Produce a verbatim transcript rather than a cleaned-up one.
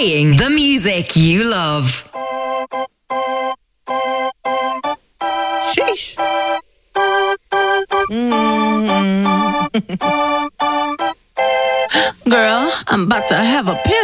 Playing the music you love. Sheesh. Mm. Girl, I'm about to have a pin